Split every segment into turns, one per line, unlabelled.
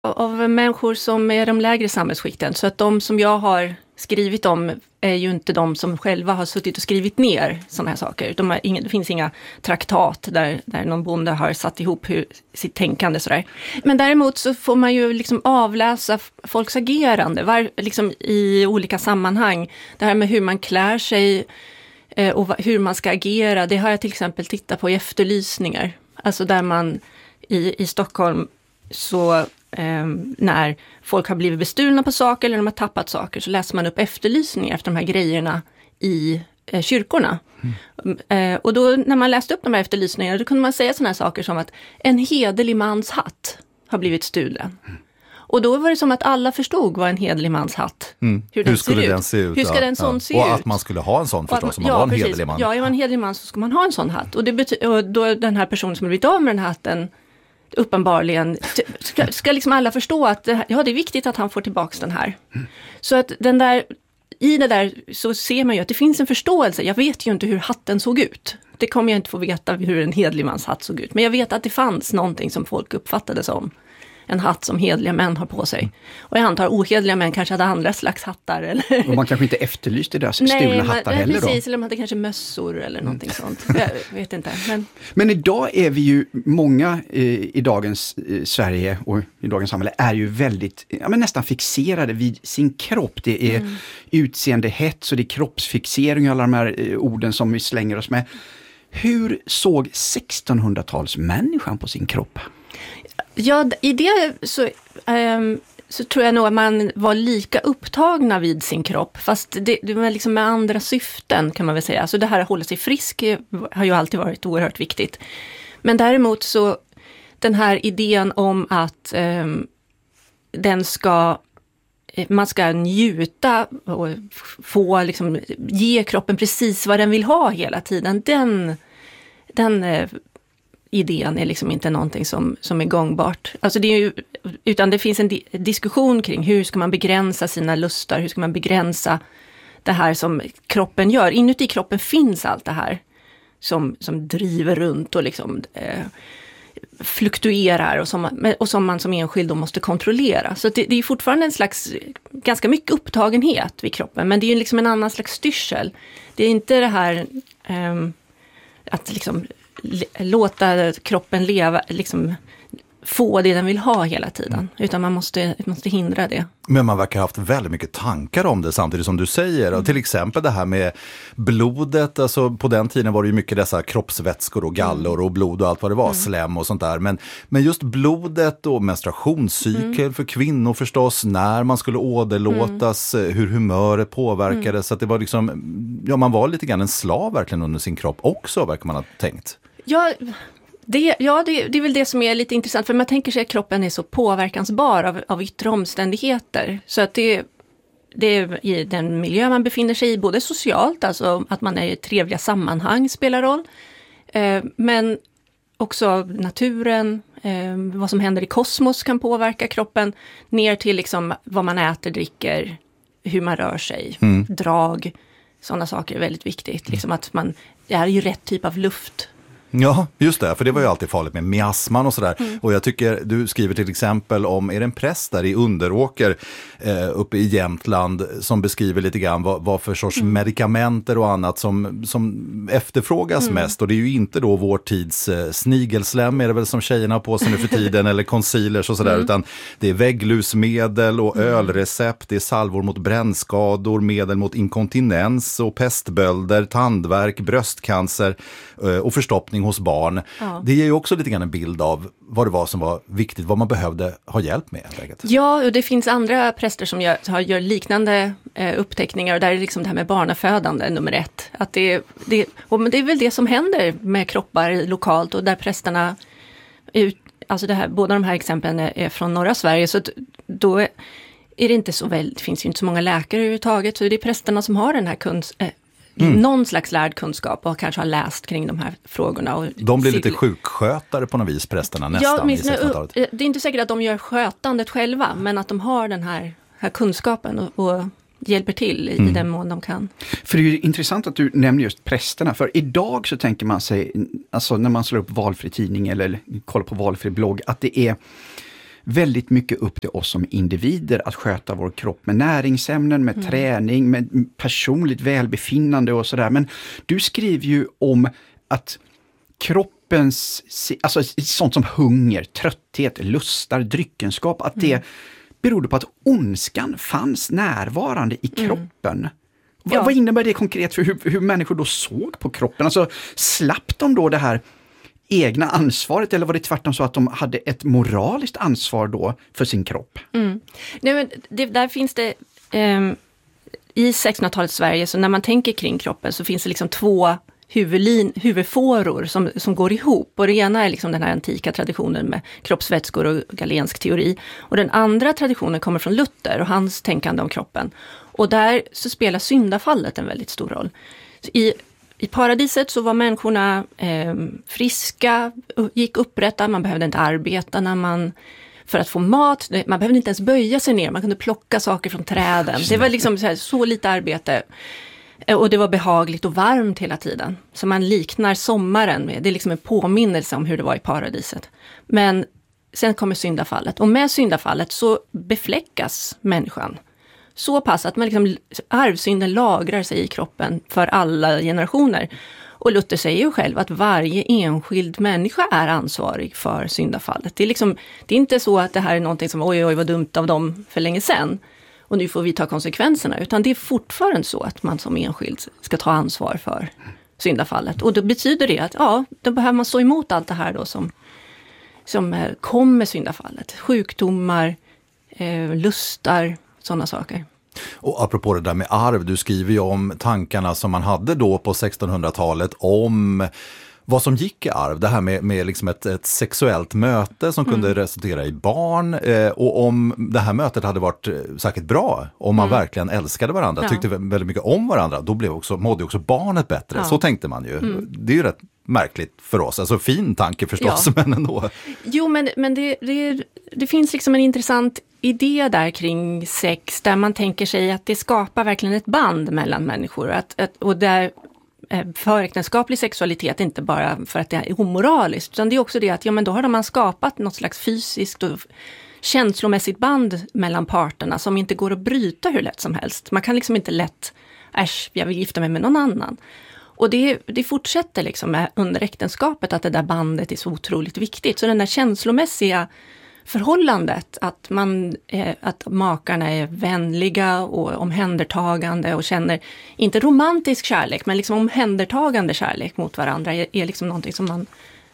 av människor som är de lägre samhällsskikten. Så att de som jag har skrivit om är ju inte de som själva har suttit och skrivit ner sådana här saker. Det finns inga traktat där någon bonde har satt ihop sitt tänkande sådär. Men däremot så får man ju liksom avläsa folks agerande liksom i olika sammanhang. Det här med hur man klär sig och hur man ska agera, det har jag till exempel tittat på i efterlysningar. Alltså där man i Stockholm så när folk har blivit bestulna på saker eller de har tappat saker så läser man upp efterlysningar efter de här grejerna i kyrkorna. Och då när man läste upp de här efterlysningarna då kunde man säga såna här saker som att en hederlig mans hatt har blivit stulen. Och då var det som att alla förstod vad en hederlig mans hatt, hur
skulle den se ut?
Hur ska den sån se ut?
Och att man skulle ha en sån förstås, om man var en hederlig man.
Ja, är man en hederlig man så ska man ha en sån hatt. Och, och då den här personen som har blivit av med den här hatten uppenbarligen ska liksom alla förstå att det är viktigt att han får tillbaka den här. Så att i det där så ser man ju att det finns en förståelse. Jag vet ju inte hur hatten såg ut. Det kommer jag inte få veta hur en hederlig mans hatt såg ut. Men jag vet att det fanns någonting som folk uppfattade som en hatt som hedliga män har på sig. Och jag antar ohedliga män kanske hade andra slags hattar. Eller?
Och man kanske inte efterlyste deras stulna hattar heller då.
Precis, eller de hade kanske mössor eller någonting sånt. Jag vet inte.
Men idag är vi ju många i dagens Sverige och i dagens samhälle är ju väldigt, nästan fixerade vid sin kropp. Det är utseendehets och det är kroppsfixering och alla de här orden som vi slänger oss med. Hur såg 1600-talsmänniskan på sin kropp?
Ja, i det så tror jag nog att man var lika upptagna vid sin kropp. Fast det var liksom med andra syften kan man väl säga. Alltså det här att hålla sig frisk har ju alltid varit oerhört viktigt. Men däremot så den här idén om att man ska njuta och få liksom, ge kroppen precis vad den vill ha hela tiden. Den idén är liksom inte någonting som är gångbart. Alltså utan det finns en diskussion kring hur ska man begränsa sina lustar, hur ska man begränsa det här som kroppen gör. Inuti kroppen finns allt det här som driver runt och liksom fluktuerar och som man som enskild då måste kontrollera. Så det är fortfarande en slags ganska mycket upptagenhet vid kroppen, men det är ju liksom en annan slags styrsel. Det är inte det här att liksom låta kroppen leva, liksom få det den vill ha hela tiden. Utan man måste hindra det.
Men man verkar ha haft väldigt mycket tankar om det samtidigt som du säger. Och till exempel det här med blodet. Alltså på den tiden var det ju mycket dessa kroppsvätskor och gallor och blod och allt vad det var. Slem och sånt där. Men just blodet och menstruationscykel för kvinnor förstås. När man skulle åderlåtas. Hur humöret påverkades. Så att det var liksom, man var lite grann en slav verkligen under sin kropp också, verkar man ha tänkt.
Ja, det är väl det som är lite intressant. För man tänker sig att kroppen är så påverkansbar av yttre omständigheter. Så att det är i den miljö man befinner sig i, både socialt, alltså att man är i trevliga sammanhang spelar roll. Men också naturen, vad som händer i kosmos kan påverka kroppen. Ner till liksom vad man äter, dricker, hur man rör sig, drag. Sådana saker är väldigt viktigt. Liksom att det är ju rätt typ av luft.
Ja, just det. För det var ju alltid farligt med miasman och sådär. Och jag tycker, du skriver till exempel om, är det en präst där i Underåker uppe i Jämtland som beskriver lite grann vad för sorts medikamenter och annat som efterfrågas mest. Och det är ju inte då vår tids snigelslem är det väl som tjejerna har på sig nu för tiden eller concealers och sådär. Utan det är vägglusmedel och ölrecept, det är salvor mot brännskador, medel mot inkontinens och pestbölder, tandvärk, bröstcancer och förstoppning hos barn. Ja. Det ger ju också lite grann en bild av vad det var som var viktigt, vad man behövde ha hjälp med.
Ja, och det finns andra präster som gör liknande upptäckningar och där är liksom det här med barnafödande nummer 1. Att men det är väl det som händer med kroppar lokalt och där prästerna alltså båda de här exemplen är från norra Sverige, så då är det inte så väl, det finns ju inte så många läkare överhuvudtaget, så det är prästerna som har den här någon slags lärd kunskap och kanske har läst kring de här frågorna. Och
de blir lite sjukskötare på något vis, prästerna nästan.
Ja, det är inte säkert att de gör skötandet själva, men att de har den här kunskapen och hjälper till i den mån de kan.
För det är ju intressant att du nämner just prästerna, för idag så tänker man sig, alltså när man slår upp valfri tidning eller kollar på valfri blogg, att det är väldigt mycket upp till oss som individer att sköta vår kropp med näringsämnen, med träning, med personligt välbefinnande och sådär. Men du skriver ju om att kroppens, alltså sånt som hunger, trötthet, lustar, dryckenskap, att det berodde på att ondskan fanns närvarande i kroppen. Vad innebär det konkret för hur människor då såg på kroppen? Alltså slapp de då det här egna ansvaret, eller var det tvärtom så att de hade ett moraliskt ansvar då för sin kropp?
Nej, men där finns det i 1600-talets Sverige, så när man tänker kring kroppen så finns det liksom två huvudfåror som går ihop. Och det ena är liksom den här antika traditionen med kroppsvätskor och galensk teori. Och den andra traditionen kommer från Luther och hans tänkande om kroppen. Och där så spelar syndafallet en väldigt stor roll. I paradiset så var människorna friska, gick upprätta, man behövde inte arbeta för att få mat. Man behövde inte ens böja sig ner, man kunde plocka saker från träden. Det var liksom så lite arbete. Och det var behagligt och varmt hela tiden. Så man liknar sommaren med, det är liksom en påminnelse om hur det var i paradiset. Men sen kommer syndafallet. Och med syndafallet så befläckas människan. Så pass att man liksom, arvsynden lagrar sig i kroppen för alla generationer. Och Luther säger ju själv att varje enskild människa är ansvarig för syndafallet. Det är inte så att det här är någonting som oj vad dumt av dem för länge sedan. Och nu får vi ta konsekvenserna. Utan det är fortfarande så att man som enskild ska ta ansvar för syndafallet. Och då betyder det att då behöver man stå emot allt det här då som kommer syndafallet. Sjukdomar, lustar, sådana saker.
Och apropå det där med arv, du skriver ju om tankarna som man hade då på 1600-talet om vad som gick i arv. Det här med liksom ett sexuellt möte som kunde resultera i barn. Och om det här mötet hade varit säkert bra, om man verkligen älskade varandra, tyckte väldigt mycket om varandra, då mådde också barnet bättre. Ja. Så tänkte man ju. Det är ju rätt märkligt för oss. Alltså fin tanke förstås, men ändå. Jo,
men det finns liksom en intressant idé där kring sex, där man tänker sig att det skapar verkligen ett band mellan människor. Och där föräktenskaplig sexualitet inte bara för att det är omoraliskt, utan det är också det att men då har man skapat något slags fysiskt och känslomässigt band mellan parterna som inte går att bryta hur lätt som helst. Man kan liksom inte lätt, jag vill gifta mig med någon annan. Och det fortsätter liksom under äktenskapet att det där bandet är så otroligt viktigt. Så den där känslomässiga förhållandet, att makarna är vänliga och omhändertagande och känner, inte romantisk kärlek, men liksom omhändertagande kärlek mot varandra är liksom någonting som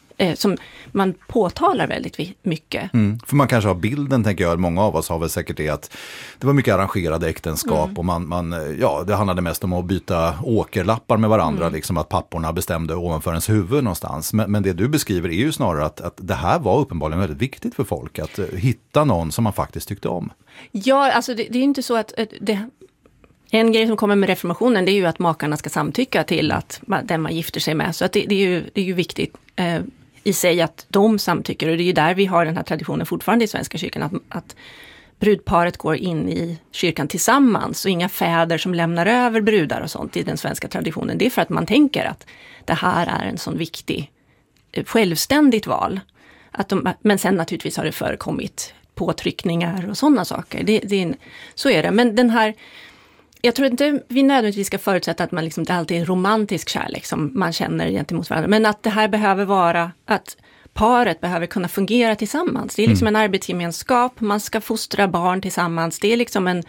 man påtalar väldigt mycket.
För man kanske har bilden, tänker jag, många av oss har väl säkert det, att det var mycket arrangerade äktenskap och det handlade mest om att byta åkerlappar med varandra, liksom att papporna bestämde ovanför ens huvud någonstans. Men det du beskriver är ju snarare att det här var uppenbarligen väldigt viktigt för folk, att hitta någon som man faktiskt tyckte om. Ja, alltså det är inte så att en grej som kommer med reformationen, det är ju att makarna ska samtycka till att den man gifter sig med. Så att det är ju viktigt i sig att de samtycker. Och det är ju där vi har den här traditionen fortfarande i Svenska kyrkan. Att brudparet går in i kyrkan tillsammans. Och inga fäder som lämnar över brudar och sånt i den svenska traditionen. Det är för att man tänker att det här är en sån viktig självständigt val. Men sen naturligtvis har det förekommit påtryckningar och sådana saker. Så är det. Men den här... Jag tror inte vi nödvändigtvis ska förutsätta att man liksom, det alltid är en romantisk kärlek som man känner gentemot varandra. Men att det här behöver vara, att paret behöver kunna fungera tillsammans. Det är liksom en arbetsgemenskap, man ska fostra barn tillsammans. Det är liksom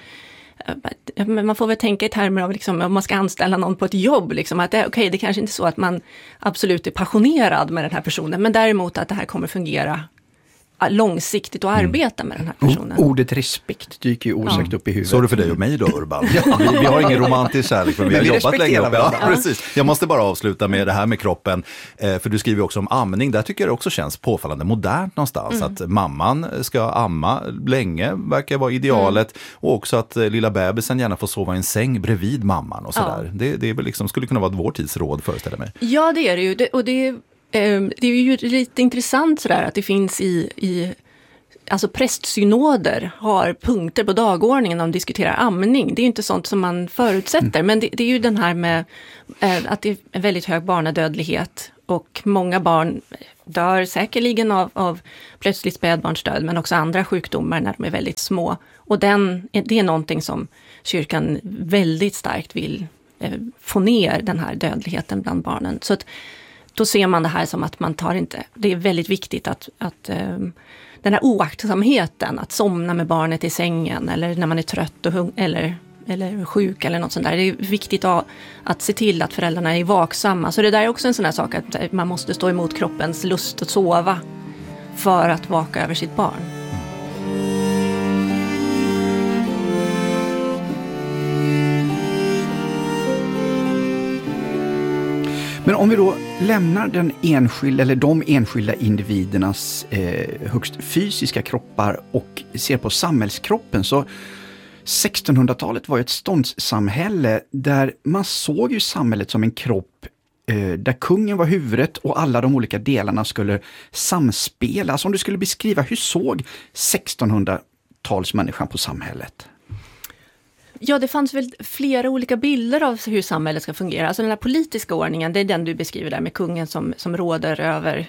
man får väl tänka i termer av liksom, om man ska anställa någon på ett jobb. Liksom, att det kanske inte är så att man absolut är passionerad med den här personen. Men däremot att det här kommer fungera långsiktigt och arbeta med den här personen.
Ordet respekt dyker ju osökt upp i huvudet.
Så är det för dig och mig då, Urban. Vi har ingen romantisk kärlek, för vi har jobbat länge upp. Ja, precis. Jag måste bara avsluta med det här med kroppen. För du skriver också om amning. Där tycker jag det också känns påfallande modernt någonstans. Att mamman ska amma länge, verkar vara idealet. Och också att lilla bebisen gärna får sova i en säng bredvid mamman och sådär. Det är väl liksom, skulle kunna vara vår tids råd, föreställer mig. Ja, det är det ju. Det är ju lite intressant sådär att det finns alltså prästsynoder har punkter på dagordningen om de diskuterar amning. Det är ju inte sånt som man förutsätter, men det är ju den här med att det är en väldigt hög barnadödlighet
och många barn dör säkerligen av plötsligt spädbarnsdöd, men också andra sjukdomar när de är väldigt små. Och det är någonting som kyrkan väldigt starkt vill få ner, den här dödligheten bland barnen. Så att då ser man det här som att man tar inte, det är väldigt viktigt att den här oaktsamheten, att somna med barnet i sängen eller när man är trött och eller sjuk eller något sånt där. Det är viktigt att se till att föräldrarna är vaksamma. Så det där är också en sån här sak att man måste stå emot kroppens lust att sova för att vaka över sitt barn.
Men om vi då lämnar den enskilda eller de enskilda individernas högst fysiska kroppar och ser på samhällskroppen, så 1600-talet var ju ett ståndssamhälle där man såg ju samhället som en kropp där kungen var huvudet och alla de olika delarna skulle samspela. Alltså om du skulle beskriva, hur såg 1600-talsmänniskan på samhället?
Ja, det fanns väl flera olika bilder av hur samhället ska fungera. Alltså den här politiska ordningen, det är den du beskriver där med kungen som råder över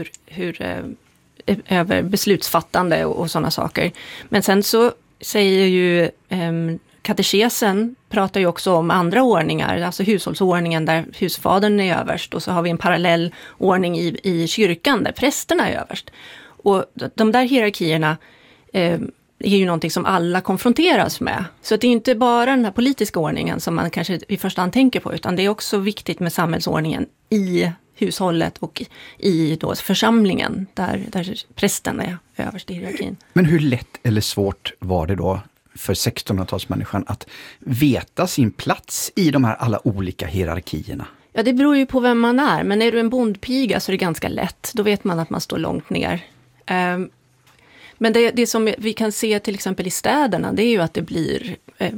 över beslutsfattande och sådana saker. Men sen så säger ju katekesen, pratar ju också om andra ordningar, alltså hushållsordningen där husfadern är överst, och så har vi en parallell ordning i kyrkan där prästerna är överst. Och de där hierarkierna är ju någonting som alla konfronteras med. Så det är inte bara den här politiska ordningen som man kanske i första hand tänker på, utan det är också viktigt med samhällsordningen i hushållet och i då församlingen där prästen är överst i hierarkin.
Men hur lätt eller svårt var det då för 1600-talsmänniskan att veta sin plats i de här alla olika hierarkierna?
Ja, det beror ju på vem man är. Men är du en bondpiga så är det ganska lätt. Då vet man att man står långt ner. Men det som vi kan se till exempel i städerna, det är ju att det blir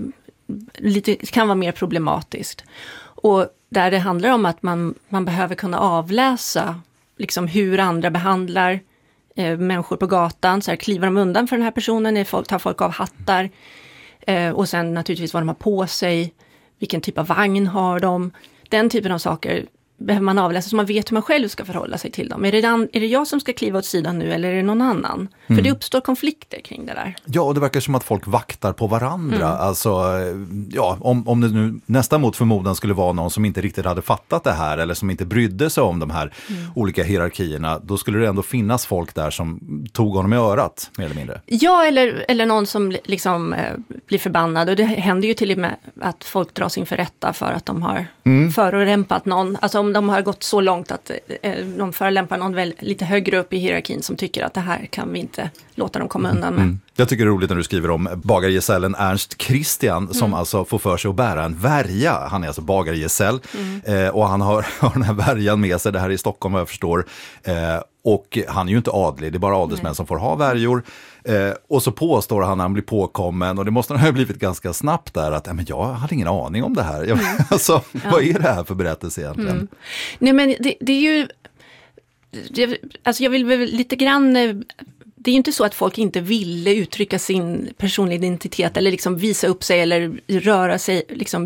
kan vara mer problematiskt. Och där det handlar om att man behöver kunna avläsa liksom hur andra behandlar människor på gatan. Så här, kliver de undan för den här personen, tar folk av hattar. Och sen naturligtvis vad de har på sig, vilken typ av vagn har de. Den typen av saker behöver man avläsa så man vet hur man själv ska förhålla sig till dem. Är det jag som ska kliva åt sidan nu eller är det någon annan? För det uppstår konflikter kring det där.
Ja, och det verkar som att folk vaktar på varandra. Alltså, ja, om det nu nästan mot förmodan skulle vara någon som inte riktigt hade fattat det här eller som inte brydde sig om de här olika hierarkierna, då skulle det ändå finnas folk där som tog honom i örat, mer eller mindre.
Ja, eller någon som liksom blir förbannad. Och det händer ju till och med att folk dras inför rätta för att de har förolämpat någon. Alltså om de har gått så långt att de förolämpar någon lite högre upp i hierarkin som tycker att det här kan vi inte låta dem komma undan med.
Jag tycker det är roligt när du skriver om bagargesällen Ernst Christian som alltså får för sig att bära en värja. Han är alltså bagargesäll och han har den här värjan med sig. Det här är i Stockholm vad jag förstår. Och han är ju inte adlig, det är bara adelsmän som får ha värjor. Och så påstår han när han blir påkommen, och det måste ha blivit ganska snabbt där, att men jag hade ingen aning om det här. Alltså, vad är det här för berättelse egentligen?
Nej, men det är ju... Alltså jag vill väl lite grann... Det är ju inte så att folk inte ville uttrycka sin personliga identitet eller liksom visa upp sig eller röra sig, liksom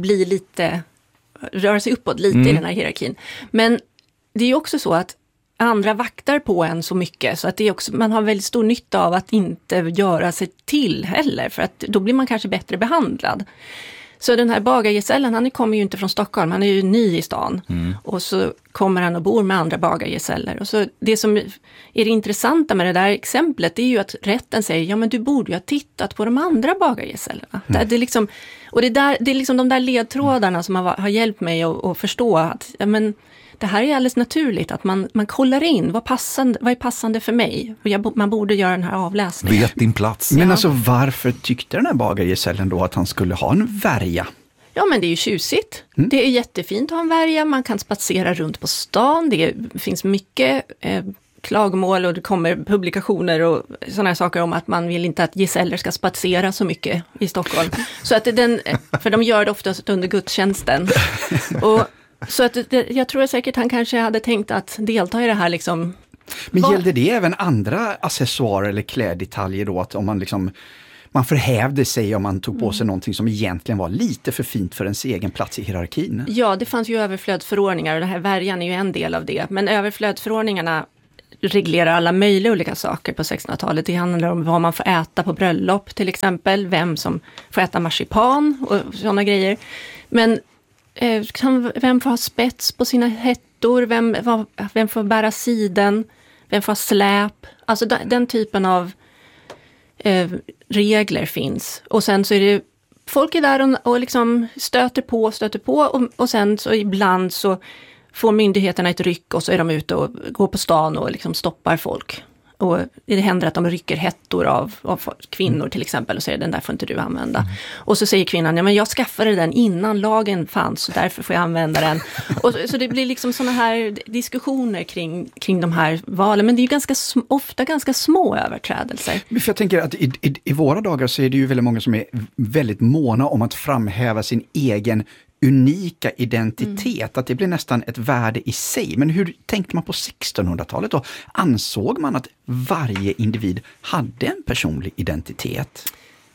röra sig uppåt lite i den här hierarkin. Men det är ju också så att andra vaktar på en så mycket så att det är också, man har väldigt stor nytta av att inte göra sig till heller, för att då blir man kanske bättre behandlad. Så den här bagargesällen, han kommer ju inte från Stockholm, han är ju ny i stan. Och så kommer han och bor med andra bagargesäller. Och så det som är det intressanta med det där exemplet, det är ju att rätten säger, ja men du borde ju ha tittat på de andra bagargesällerna. Det är liksom, och det är liksom de där ledtrådarna som har hjälpt mig att förstå att ja, men det här är alldeles naturligt, att man kollar in vad är passande för mig. Och man borde göra den här avläsningen.
Vet din plats.
Men alltså varför tyckte den här bagargesällen då att han skulle ha en värja?
Ja, men det är ju tjusigt. Det är jättefint att ha en värja. Man kan spatsera runt på stan. Det finns mycket klagomål och det kommer publikationer och sådana här saker om att man vill inte att gesäller ska spatsera så mycket i Stockholm. Så att för de gör det oftast under gudstjänsten. Så att jag tror säkert han kanske hade tänkt att delta i det här liksom.
Men gällde det även andra accessoarer eller kläddetaljer då, att om man liksom man förhävde sig om man tog på sig någonting som egentligen var lite för fint för ens egen plats i hierarkin.
Ja, det fanns ju överflödsförordningar och det här värjan är ju en del av det. Men överflödsförordningarna reglerar alla möjliga olika saker på 1600-talet. Det handlar om vad man får äta på bröllop till exempel, vem som får äta marsipan och sådana grejer. Men vem får ha spets på sina hettor, vem får bära siden, vem får ha släp. Alltså den typen av regler finns. Och sen så är det, folk är där och liksom stöter på och sen så ibland så får myndigheterna ett ryck och så är de ute och går på stan och liksom stoppar folk. Och det händer att de rycker hettor av kvinnor till exempel och säger den där får inte du använda. Och så säger kvinnan, ja men jag skaffade den innan lagen fanns så därför får jag använda den. Och så det blir liksom såna här diskussioner kring de här valen. Men det är ju ofta ganska små överträdelser.
För jag tänker att i våra dagar så är det ju väldigt många som är väldigt måna om att framhäva sin egen unika identitet, att det blir nästan ett värde i sig. Men hur tänkte man på 1600-talet då? Ansåg man att varje individ hade en personlig identitet?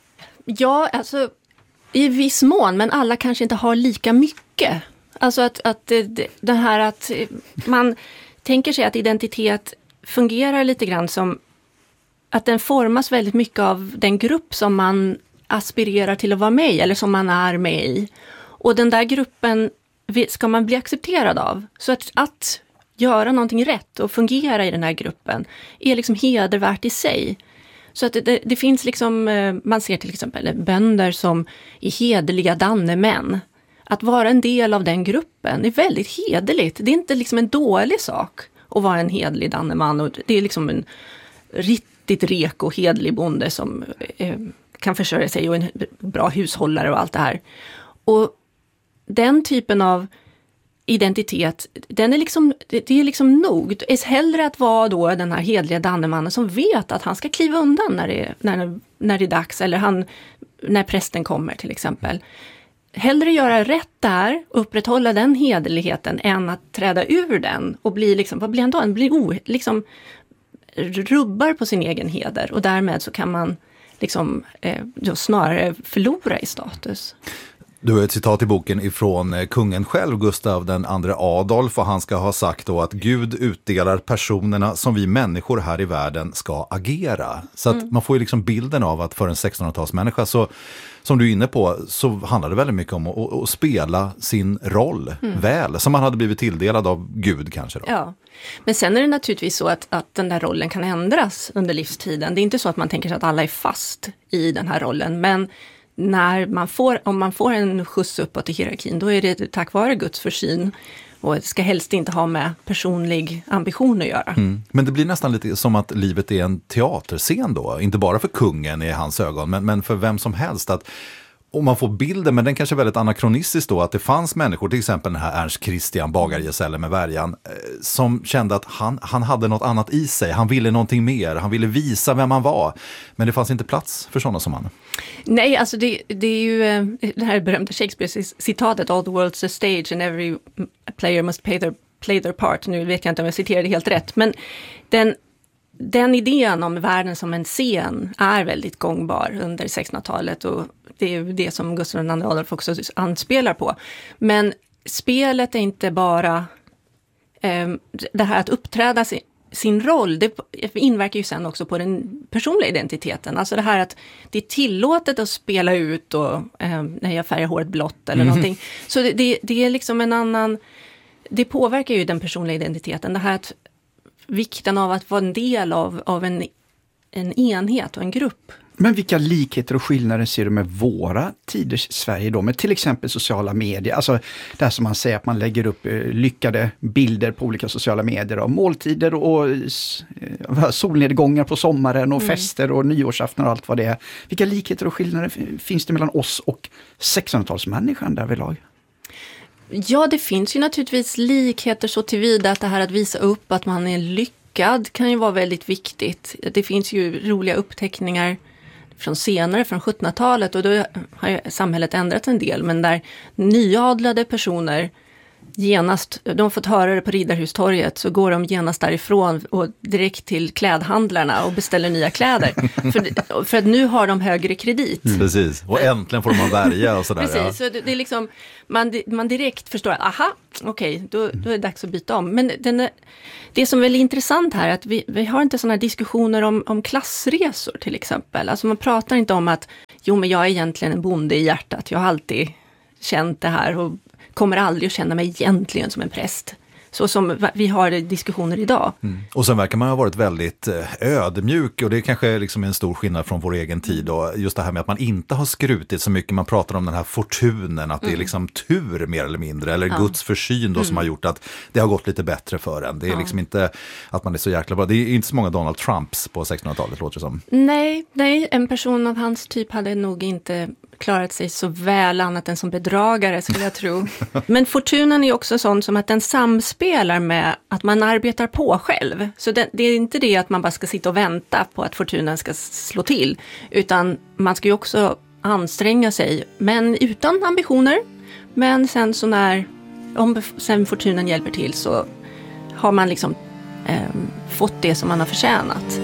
Ja, alltså i viss mån, men alla kanske inte har lika mycket. Alltså att det här att man tänker sig att identitet fungerar lite grann som att den formas väldigt mycket av den grupp som man aspirerar till att vara med i eller som man är med i. Och den där gruppen ska man bli accepterad av. Så att göra någonting rätt och fungera i den här gruppen är liksom hedervärt i sig. Så att det finns liksom, man ser till exempel bönder som är hederliga dannemän. Att vara en del av den gruppen är väldigt hederligt. Det är inte liksom en dålig sak att vara en hederlig danneman. Och det är liksom en riktigt rek och hederlig bonde som kan försörja sig och en bra hushållare och allt det här. Och den typen av identitet, den är liksom, det är liksom nog. Det är hellre att vara då den här hedliga dannemannen som vet att han ska kliva undan när det är dags. Eller när prästen kommer till exempel. Hellre göra rätt där och upprätthålla den hederligheten än att träda ur den och bli liksom, vad blir han då? Han blir liksom rubbar på sin egen heder och därmed så kan man liksom snarare förlora i status.
Du har ett citat i boken ifrån kungen själv, Gustav den andre Adolf, och han ska ha sagt då att Gud utdelar personerna som vi människor här i världen ska agera. Så att man får ju liksom bilden av att för en 1600-talsmänniska så, som du är inne på, så handlar det väldigt mycket om att spela sin roll väl, som man hade blivit tilldelad av Gud kanske då. Ja,
men sen är det naturligtvis så att den där rollen kan ändras under livstiden. Det är inte så att man tänker sig att alla är fast i den här rollen, men om man får en skjuts uppåt i hierarkin, då är det tack vare Guds försyn och det ska helst inte ha med personlig ambition att göra.
Men det blir nästan lite som att livet är en teaterscen då, inte bara för kungen i hans ögon, men för vem som helst. Att om man får bilden, men den kanske är väldigt anakronistisk då, att det fanns människor, till exempel den här Ernst Christian bagargesälle med värjan, som kände att han hade något annat i sig, han ville någonting mer, han ville visa vem han var, men det fanns inte plats för sådana som han.
Nej, alltså det är ju det här berömda Shakespeare-citatet, all the world's a stage and every player must play their part. Nu vet jag inte om jag citerade helt rätt, men den idén om världen som en scen är väldigt gångbar under 1600-talet och det är det som Gustav II Adolf också anspelar på. Men spelet är inte bara det här att uppträda sin roll, det inverkar ju sen också på den personliga identiteten. Alltså det här att det är tillåtet att spela ut och när jag färgar håret blått eller någonting. Så det är liksom en annan, det påverkar ju den personliga identiteten. Det här att vikten av att vara en del av en enhet och en grupp.
Men vilka likheter och skillnader ser du med våra tiders Sverige då? Med till exempel sociala medier. Alltså det här som man säger att man lägger upp lyckade bilder på olika sociala medier av måltider och solnedgångar på sommaren och fester och nyårsafton och allt vad det är. Vilka likheter och skillnader finns det mellan oss och 1600-talsmänniskan där vid lag?
Ja, det finns ju naturligtvis likheter så tillvida att det här att visa upp att man är lyckad kan ju vara väldigt viktigt. Det finns ju roliga uppteckningar från 1700-talet och då har ju samhället ändrats en del, men där nyadlade personer genast, de har fått höra det på Riddarhustorget, så går de genast därifrån och direkt till klädhandlarna och beställer nya kläder. för att nu har de högre kredit.
Precis, och äntligen får de värja och sådär.
Precis, så det är liksom, man direkt förstår att okej, då är det dags att byta om. Men det som är väldigt intressant här är att vi har inte sådana diskussioner om klassresor till exempel. Alltså man pratar inte om att men jag är egentligen en bonde i hjärtat. Jag har alltid känt det här och kommer aldrig att känna mig egentligen som en präst. Så som vi har diskussioner idag.
Och sen verkar man ha varit väldigt ödmjuk, och det kanske liksom är en stor skillnad från vår egen tid. Och just det här med att man inte har skrutit så mycket. Man pratar om den här fortunen, att det är liksom tur mer eller mindre. Eller Guds försyn då som har gjort att det har gått lite bättre för en. Det är liksom inte att man är så jäkla bra. Det är inte så många Donald Trumps på 1600-talet, låter det som.
Nej, en person av hans typ hade nog inte klarat sig så väl annat än som bedragare, skulle jag tro. Men fortunen är också sån som att den samspelar med att man arbetar på själv. Så det är inte det att man bara ska sitta och vänta på att fortunen ska slå till, utan man ska ju också anstränga sig, men utan ambitioner. Men sen om sen fortunen hjälper till, så har man liksom fått det som man har förtjänat.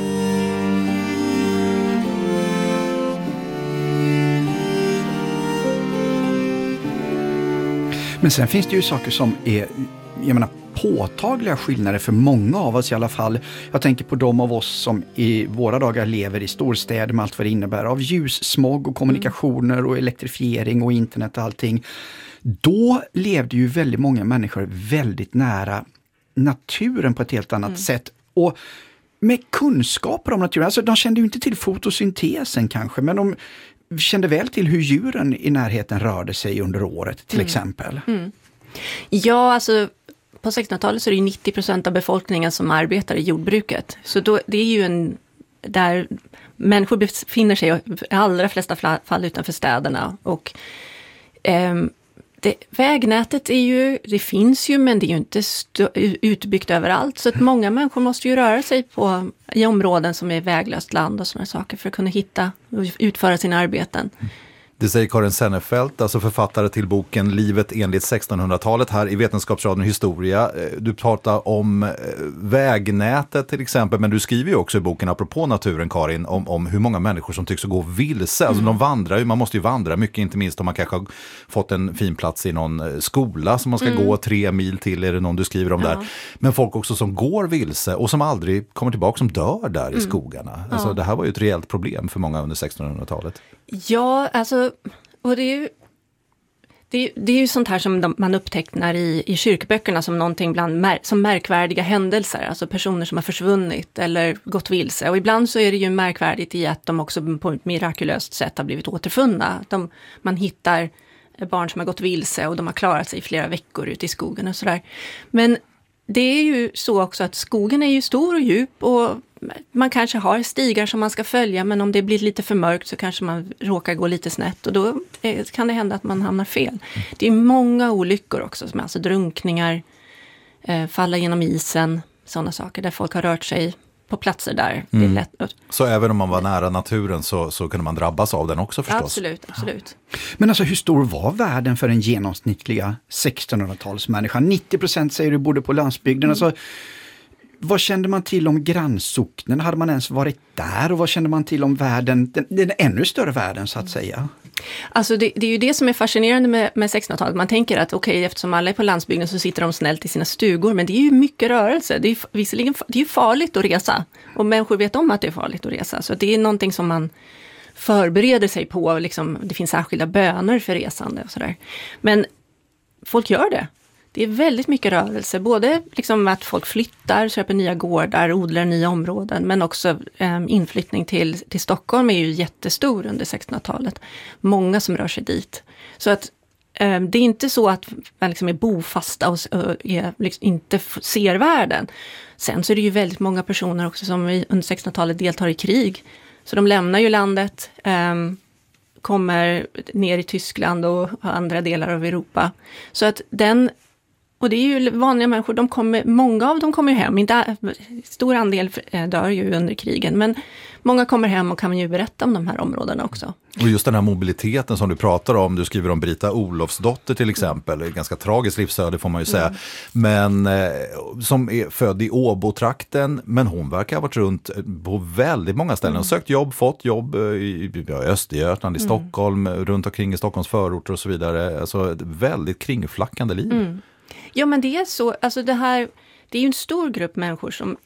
Men sen finns det ju saker som är, påtagliga skillnader för många av oss i alla fall. Jag tänker på de av oss som i våra dagar lever i storstäder med allt vad det innebär av ljussmog och kommunikationer och elektrifiering och internet och allting. Då levde ju väldigt många människor väldigt nära naturen på ett helt annat sätt. Och med kunskaper om naturen, alltså de kände ju inte till fotosyntesen kanske, men de kände väl till hur djuren i närheten rörde sig under året till exempel.
Ja, alltså på 1600-talet så är det ju 90% av befolkningen som arbetar i jordbruket. Så då, det är ju där människor befinner sig i allra flesta fall utanför städerna. Och vägnätet det finns ju, men det är ju inte utbyggt överallt. Så att många människor måste ju röra sig i områden som är väglöst land och sådana saker för att kunna hitta och utföra sina arbeten.
Det säger Karin Sennefelt, alltså författare till boken Livet enligt 1600-talet här i Vetenskapsradion Historia. Du pratar om vägnätet till exempel, men du skriver ju också i boken apropå naturen, Karin, om hur många människor som tycks gå vilse. Alltså de vandrar ju, man måste ju vandra mycket, inte minst om man kanske har fått en fin plats i någon skola som man ska gå 3 mil till, är det någon du skriver om där. Men folk också som går vilse och som aldrig kommer tillbaka, som dör där i skogarna. Alltså det här var ju ett reellt problem för många under 1600-talet.
Ja, alltså, och det är ju sånt här som man upptecknar i kyrkböckerna som någonting som märkvärdiga händelser, alltså personer som har försvunnit eller gått vilse. Och ibland så är det ju märkvärdigt i att de också på ett mirakulöst sätt har blivit återfunna. Man hittar barn som har gått vilse och de har klarat sig i flera veckor ute i skogen och sådär. Men det är ju så också att skogen är ju stor och djup och man kanske har stigar som man ska följa, men om det blir lite för mörkt så kanske man råkar gå lite snett och då kan det hända att man hamnar fel. Det är många olyckor också, som alltså drunkningar, falla genom isen, sådana saker där folk har rört sig på platser där det är lätt.
Så även om man var nära naturen så kunde man drabbas av den också förstås?
Absolut.
Men alltså hur stor var världen för den genomsnittliga 1600-talsmänniskan? 90% säger du bodde på landsbygden. Alltså, vad kände man till om grannsocknen? Hade man ens varit där? Och vad kände man till om världen, den ännu större världen så att säga?
Alltså det är ju det som är fascinerande med 1600-talet. Man tänker att okej, eftersom alla är på landsbygden så sitter de snällt i sina stugor. Men det är ju mycket rörelse. Det är ju farligt att resa. Och människor vet om att det är farligt att resa. Så det är någonting som man förbereder sig på. Liksom, det finns särskilda böner för resande och sådär. Men folk gör det. Det är väldigt mycket rörelse, både liksom att folk flyttar, köper nya gårdar, odlar nya områden, men också inflyttning till Stockholm är ju jättestor under 1600-talet. Många som rör sig dit. Så att det är inte så att man liksom är bofasta och liksom inte ser världen. Sen så är det ju väldigt många personer också som under 1600-talet deltar i krig. Så de lämnar ju landet, kommer ner i Tyskland och andra delar av Europa. Så att den Och det är ju vanliga människor, många av dem kommer hem, stor andel dör ju under krigen, men många kommer hem och kan ju berätta om de här områdena också.
Och just den här mobiliteten som du pratar om, du skriver om Brita Olofsdotter till exempel, ett ganska tragiskt livsöde får man ju säga, men som är född i Åbo-trakten, men hon verkar ha varit runt på väldigt många ställen och sökt jobb, fått jobb i Östergötland, i Stockholm, runt omkring i Stockholms förorter och så vidare, alltså ett väldigt kringflackande liv.
Ja, men det är så, alltså det är ju en stor grupp människor som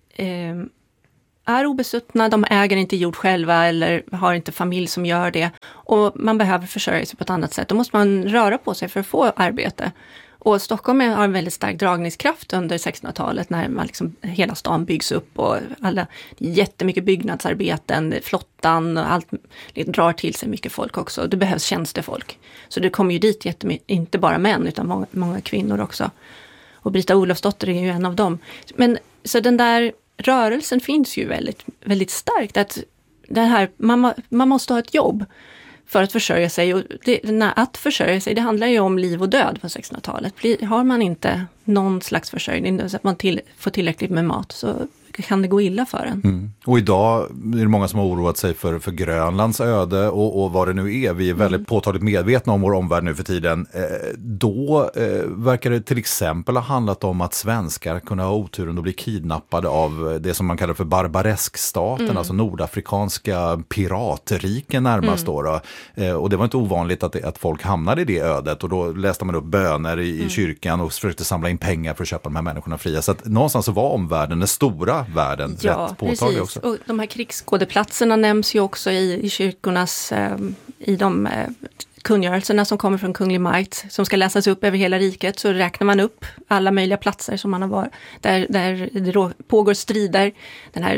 är obesuttna, de äger inte jord själva eller har inte familj som gör det. Och man behöver försörja sig på ett annat sätt. Då måste man röra på sig för att få arbete. Och Stockholm har en väldigt stark dragningskraft under 1600-talet när man hela stan byggs upp och jättemycket byggnadsarbeten, flottan och allt drar till sig mycket folk också. Det behövs tjänstefolk. Så det kommer ju dit inte bara män utan många kvinnor också. Och Brita Olofsdotter är ju en av dem. Men så den där rörelsen finns ju väldigt, väldigt starkt. Att det här, man måste ha ett jobb för att försörja sig. Och att försörja sig, det handlar ju om liv och död på 1600-talet. Har man inte någon slags försörjning så att man får tillräckligt med mat så kan det gå illa för en.
Och idag är det många som har oroat sig för Grönlands öde och vad det nu är. Vi är väldigt påtagligt medvetna om vår omvärld nu för tiden. Då verkar det till exempel ha handlat om att svenskar kunde ha oturen att bli kidnappade av det som man kallar för barbareskstaten, alltså nordafrikanska piratriken närmast då. Och det var inte ovanligt att folk hamnade i det ödet och då läste man upp böner i kyrkan och försökte samla in pengar för att köpa de här människorna fria. Så att någonstans så var omvärlden den stora världen rätt påtaglig också. Och
de här krigsskådeplatserna nämns ju också i kyrkornas, i de kungörelserna som kommer från Kunglig Makt som ska läsas upp över hela riket, så räknar man upp alla möjliga platser som man har varit, där det pågår strider. Den här,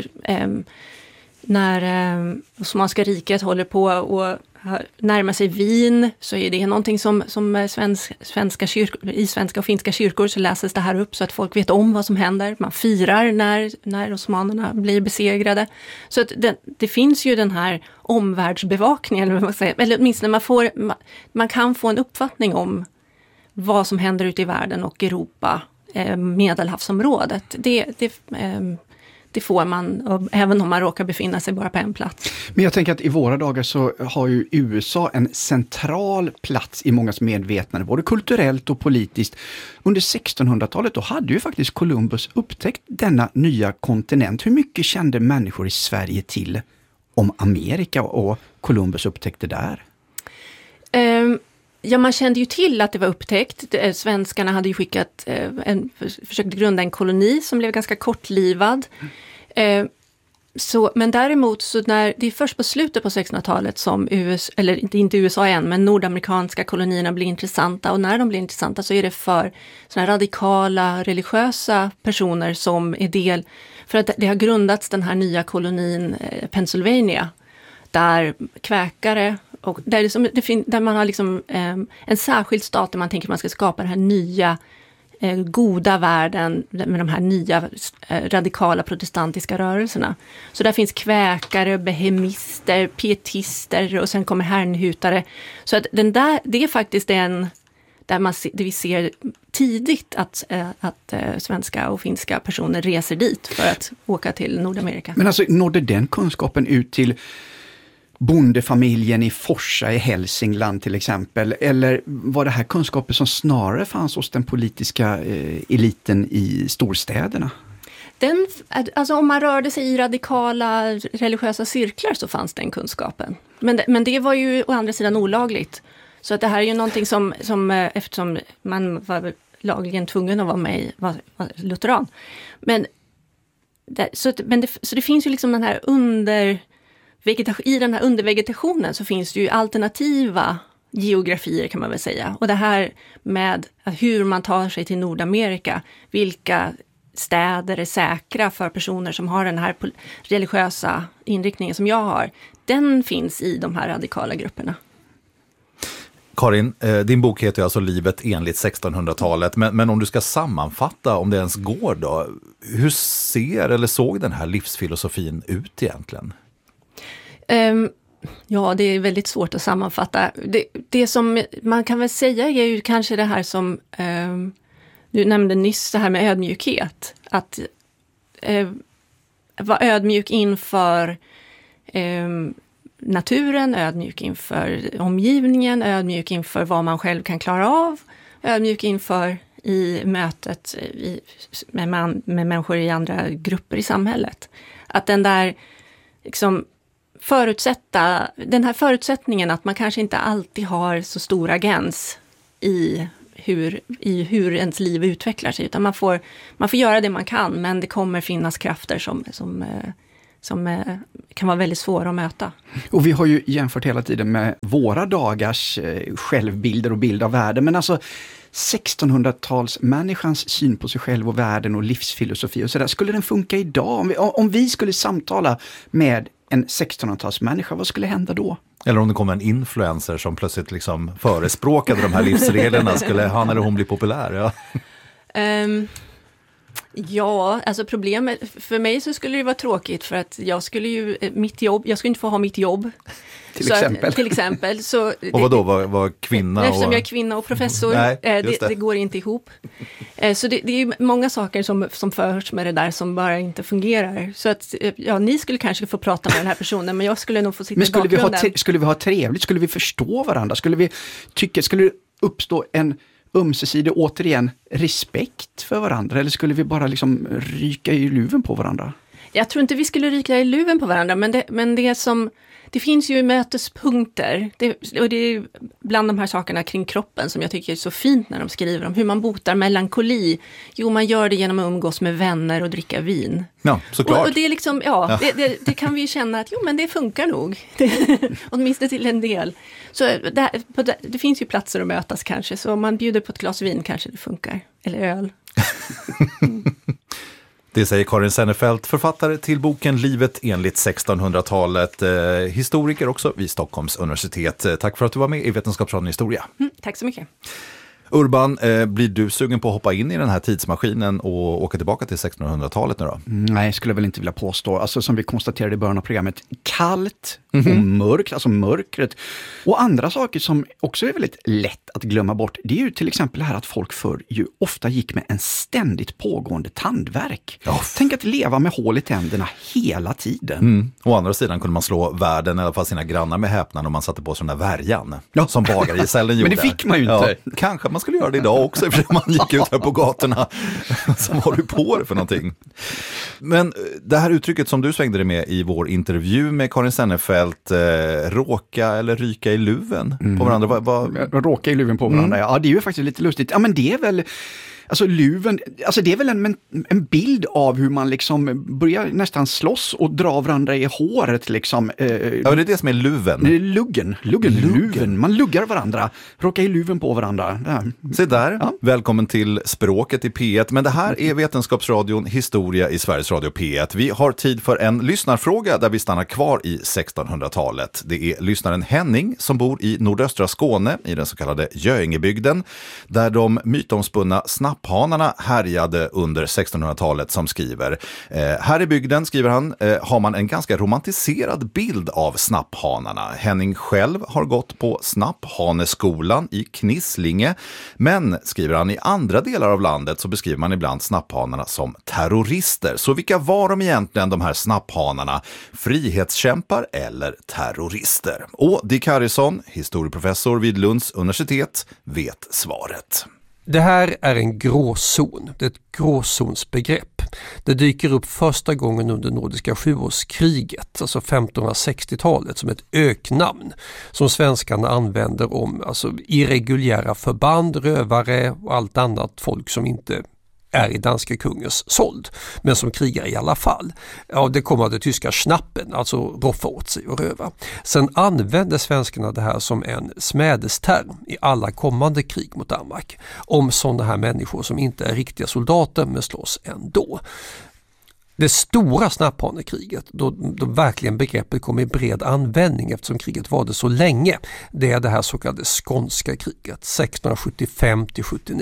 när Osmanska riket håller på och närmar sig Wien, så är det någonting som svenska kyrkor, i svenska och finska kyrkor så läses det här upp så att folk vet om vad som händer. Man firar när osmanerna blir besegrade. Så att det finns ju den här omvärldsbevakningen, eller åtminstone man kan få en uppfattning om vad som händer ute i världen och Europa, Medelhavsområdet. Det får man, även om man råkar befinna sig bara på en plats.
Men jag tänker att i våra dagar så har ju USA en central plats i mångas medvetande, både kulturellt och politiskt. Under 1600-talet då hade ju faktiskt Columbus upptäckt denna nya kontinent. Hur mycket kände människor i Sverige till om Amerika och Columbus upptäckte där?
Ja, man kände ju till att det var upptäckt. Svenskarna hade ju försökt grunda en koloni som blev ganska kortlivad. Men däremot så det är först på slutet på 1600-talet som inte USA än, men nordamerikanska kolonierna blir intressanta. Och när de blir intressanta så är det för såna radikala religiösa personer som är del, för att det har grundats den här nya kolonin Pennsylvania, där kväkare och där man har en särskild stat där man tänker att man ska skapa den här nya goda världen med de här nya radikala protestantiska rörelserna. Så där finns kväkare, behemister, pietister och sen kommer herrnhutare. Så att det är faktiskt där vi ser tidigt att svenska och finska personer reser dit för att åka till Nordamerika.
Men alltså, nådde den kunskapen ut till bondefamiljen i Forsa i Hälsingland till exempel? Eller var det här kunskaper som snarare fanns hos den politiska eliten i storstäderna?
Alltså om man rörde sig i radikala religiösa cirklar så fanns den kunskapen. Men det var ju å andra sidan olagligt. Så att det här är ju någonting som eftersom man var lagligen tvungen att vara med i var lutheran. Så det finns ju den här i den här undervegetationen så finns det ju alternativa geografier kan man väl säga. Och det här med hur man tar sig till Nordamerika, vilka städer är säkra för personer som har den här religiösa inriktningen som jag har, den finns i de här radikala grupperna.
Karin, din bok heter alltså Livet enligt 1600-talet, men om du ska sammanfatta, om det ens går då, hur såg den här livsfilosofin ut egentligen?
Ja, det är väldigt svårt att sammanfatta. Det som man kan väl säga är ju kanske det här som Du nämnde nyss det här med ödmjukhet. Att vara ödmjuk inför naturen, ödmjuk inför omgivningen, ödmjuk inför vad man själv kan klara av, ödmjuk inför i mötet med människor i andra grupper i samhället. Att den där liksom den här förutsättningen att man kanske inte alltid har så stor agens i hur ens liv utvecklar sig, utan man får göra det man kan, men det kommer finnas krafter som kan vara väldigt svåra att möta.
Och vi har ju jämfört hela tiden med våra dagars självbilder och bild av världen, men alltså 1600-talsmänniskans syn på sig själv och världen och livsfilosofi och sådär, skulle den funka idag? Om vi skulle samtala med en 1600-talsmänniska, vad skulle hända då?
Eller om det kommer en influencer som plötsligt liksom förespråkade de här livsreglerna, skulle han eller hon bli populär? Ja.
Ja, alltså problemet för mig så skulle det vara tråkigt, för att jag skulle inte få ha mitt jobb. Till exempel. Så
och vadå, var kvinna?
Eftersom jag är kvinna och professor, det går inte ihop. Så det är ju många saker som förs med det där som bara inte fungerar. Så att, ni skulle kanske få prata med den här personen, men jag skulle nog få sitta i bakgrunden.
Skulle vi ha trevligt? Skulle vi förstå varandra? Skulle det uppstå en ömsesidig, återigen, respekt för varandra? Eller skulle vi bara liksom ryka i luven på varandra?
Jag tror inte vi skulle ryka i luven på varandra, men det finns ju mötespunkter. Och det är bland de här sakerna kring kroppen som jag tycker är så fint när de skriver om hur man botar melankoli. Jo, man gör det genom att umgås med vänner och dricka vin.
Ja, såklart.
Och det är liksom, det kan vi ju känna att men det funkar nog. Åtminstone till en del. Så det finns ju platser att mötas kanske. Så om man bjuder på ett glas vin kanske det funkar. Eller öl.
Det säger Karin Sennefelt, författare till boken Livet enligt 1600-talet, historiker också vid Stockholms universitet. Tack för att du var med i Vetenskapsradion Historia.
Tack så mycket.
Urban, blir du sugen på att hoppa in i den här tidsmaskinen och åka tillbaka till 1600-talet nu då?
Nej, skulle jag väl inte vilja påstå. Alltså som vi konstaterade i början av programmet, kallt och mörkt, alltså mörkret. Och andra saker som också är väldigt lätt att glömma bort, det är ju till exempel det här att folk förr ju ofta gick med en ständigt pågående tandvärk. Tänk att leva med hål i tänderna hela tiden.
Å andra sidan kunde man slå världen, i alla fall sina grannar, med häpnad om man satte på sådana värjan som bagargesällen gjorde.
Men det fick man ju inte.
Ja, kanske man skulle göra det idag också, för man gick ut här på gatorna. Så var du på det för någonting? Men det här uttrycket som du svängde dig med i vår intervju med Karin Sennefelt, råka eller ryka i luven på varandra.
Råka i luven på varandra, ja, det är ju faktiskt lite lustigt. Ja, men det är väl... Alltså luven, alltså det är väl en bild av hur man liksom börjar nästan slåss och dra varandra i håret liksom.
Ja, det är det som är luven.
Luven. Man luggar varandra, råkar i luven på varandra. Ja.
Se där, Välkommen till Språket i P1. Men det här är Vetenskapsradion Historia i Sveriges Radio P1. Vi har tid för en lyssnarfråga där vi stannar kvar i 1600-talet. Det är lyssnaren Henning som bor i nordöstra Skåne i den så kallade Göingebygden, där de mytomspunna snapphanarna härjade under 1600-talet, som skriver. Här i bygden, skriver han, har man en ganska romantiserad bild av snapphanarna. Henning själv har gått på snapphaneskolan i Knislinge, men, skriver han, i andra delar av landet så beskriver man ibland snapphanarna som terrorister. Så vilka var de egentligen, de här snapphanarna? Frihetskämpar eller terrorister? Och Dick Harrison, historieprofessor vid Lunds universitet, vet svaret.
Det här är en gråzon, det är ett gråzonsbegrepp. Det dyker upp första gången under Nordiska sjuårskriget, alltså 1560-talet, som ett öknamn som svenskarna använder om alltså irreguljära förband, rövare och allt annat folk som inte är i danska kungens sold, men som krigar i alla fall. Ja, det kommer av det tyska schnappen, alltså roffa åt sig och röva. Sen använder svenskarna det här som en smädesterm i alla kommande krig mot Danmark om sådana här människor som inte är riktiga soldater men slåss ändå. Det stora snapphanekriget, då verkligen begreppet kom i bred användning eftersom kriget varade så länge, det är det här så kallade skånska kriget 1675-79.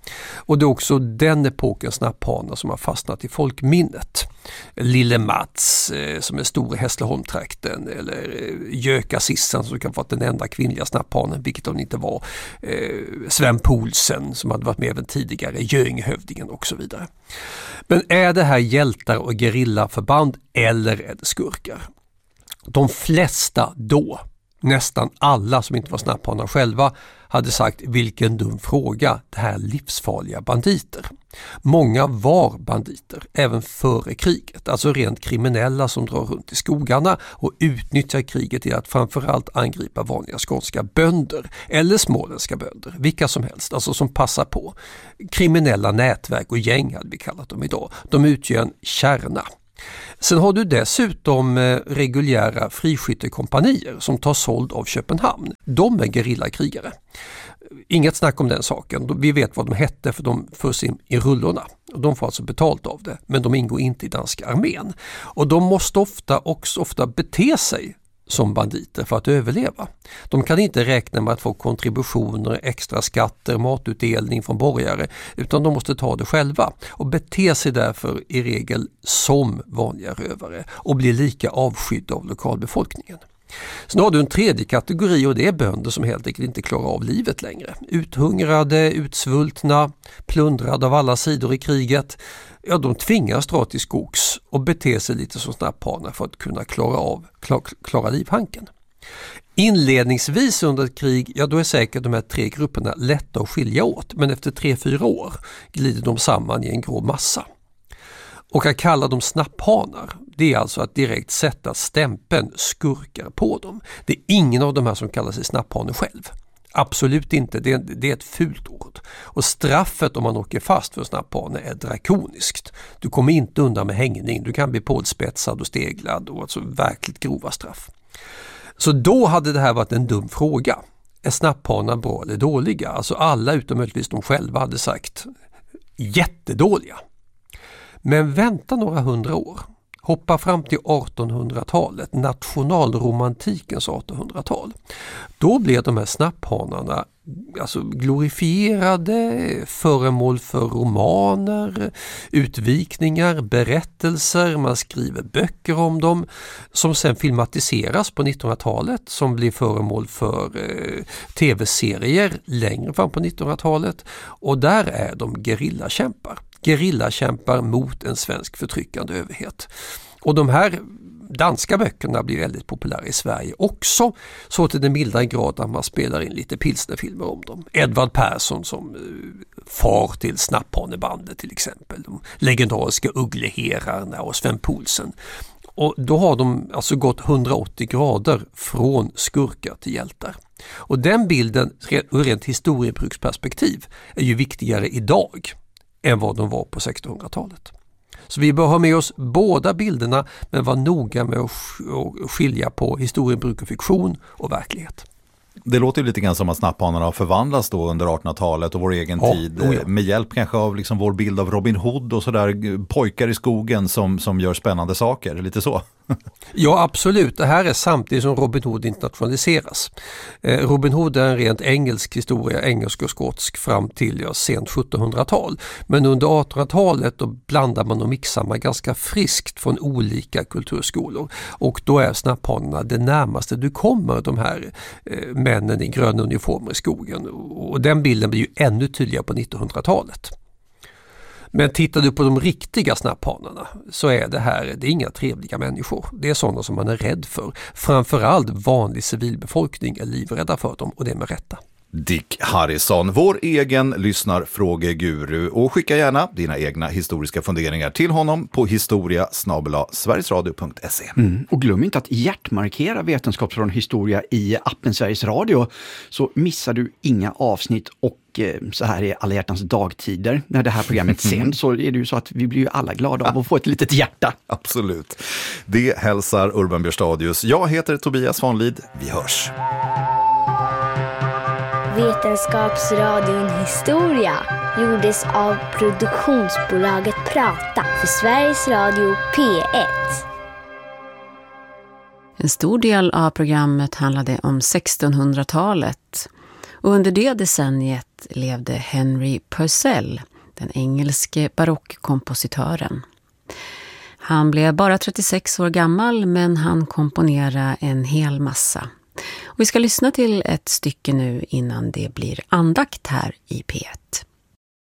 Och det är också den epokens snapphanar som har fastnat i folkminnet. Lille Mats som är stor i Hässleholmtrakten, eller Göka Sissan som kan vara den enda kvinnliga snapphanen, vilket hon inte var. Sven Poulsen som hade varit med även tidigare, Göinghövdingen och så vidare. Men är det här hjältar och gerillaförband eller är det skurkar? De flesta då, nästan alla som inte var snapphanar själva, hade sagt vilken dum fråga, det här livsfarliga banditer. Många var banditer även före kriget, alltså rent kriminella som drar runt i skogarna och utnyttjar kriget till att framförallt angripa vanliga skånska bönder eller småländska bönder, vilka som helst, alltså som passar på. Kriminella nätverk och gäng hade vi kallat dem idag. De utgör en kärna. Sen har du dessutom reguljära friskyttekompanier som tar såld av Köpenhamn. De är gerillakrigare. Inget snack om den saken. Vi vet vad de hette för de förs in i rullorna. Och de får alltså betalt av det, men de ingår inte i danska armén. Och de måste ofta bete sig som banditer för att överleva. De kan inte räkna med att få kontributioner, extra skatter, matutdelning från borgare, utan de måste ta det själva och bete sig därför i regel som vanliga rövare och bli lika avskydda av lokalbefolkningen. Sen har du en tredje kategori och det är bönder som helt enkelt inte klarar av livet längre. Uthungrade, utsvultna, plundrade av alla sidor i kriget. Ja, de tvingas dra till skogs och bete sig lite som snapphanar för att kunna klara livhanken. Inledningsvis under ett krig, ja då är säkert de här tre grupperna lätta att skilja åt, men efter 3-4 år glider de samman i en grå massa. Och att kalla dem snapphanar, det är alltså att direkt sätta stämpeln skurkar på dem. Det är ingen av de här som kallar sig snapphane själv. Absolut inte, det är ett fult ord. Och straffet om man åker fast för snapphane är drakoniskt. Du kommer inte undan med hängning, du kan bli pålspetsad och steglad och alltså verkligt grova straff. Så då hade det här varit en dum fråga. Är snapphanar bra eller dåliga? Alltså alla utom möjligtvis de själva hade sagt jättedåliga. Men vänta några 100 år. Hoppa fram till 1800-talet, nationalromantikens 1800-tal. Då blev de här snapphanarna alltså glorifierade, föremål för romaner, utvikningar, berättelser, man skriver böcker om dem som sen filmatiseras på 1900-talet, som blir föremål för tv-serier längre fram på 1900-talet, och där är de gerillakämpar mot en svensk förtryckande överhet. Och de här danska böckerna blir väldigt populära i Sverige också, så till den milda grad att man spelar in lite pilsnerfilmer om dem. Edvard Persson som far till snapphanebandet till exempel, de legendariska Uggleherarna och Sven Poulsen. Och då har de alltså gått 180 grader från skurkar till hjältar. Och den bilden ur rent historiebruksperspektiv är ju viktigare idag än vad de var på 1600-talet. Så vi bör ha med oss båda bilderna, men vara noga med att skilja på historiebruk och fiktion och verklighet.
Det låter ju lite grann som att snapphanarna har förvandlats då under 1800-talet och vår egen tid. Med hjälp kanske av liksom vår bild av Robin Hood och sådär, pojkar i skogen som gör spännande saker, lite så.
Ja, absolut. Det här är samtidigt som Robin Hood internationaliseras. Robin Hood är en rent engelsk historia, engelsk och skotsk fram till sent 1700-tal. Men under 1800-talet då blandar man och mixar man ganska friskt från olika kulturskolor. Och då är snapphanarna det närmaste du kommer de här männen i gröna uniformer i skogen. Och den bilden blir ju ännu tydligare på 1900-talet. Men tittar du på de riktiga snapphanarna så är det är inga trevliga människor. Det är sådana som man är rädd för. Framförallt vanlig civilbefolkning är livrädda för dem, och det är med rätta.
Dick Harrison, vår egen lyssnarfrågeguru, och skicka gärna dina egna historiska funderingar till honom på historia@sverigesradio.se.
Och glöm inte att hjärtmarkera Vetenskapsradion Historia i appen Sveriges Radio, så missar du inga avsnitt. Och så här är alla hjärtans dagtider när det här programmet sänds, så är det ju så att vi blir ju alla glada av att få ett litet hjärta.
Absolut. Det hälsar Urban Björstadius. Jag heter Tobias Vanlid. Vi hörs.
Vetenskapsradion Historia gjordes av produktionsbolaget Prata för Sveriges Radio P1.
En stor del av programmet handlade om 1600-talet. Och under det decenniet levde Henry Purcell, den engelske barockkompositören. Han blev bara 36 år gammal, men han komponerade en hel massa. Och vi ska lyssna till ett stycke nu innan det blir andakt här i P1.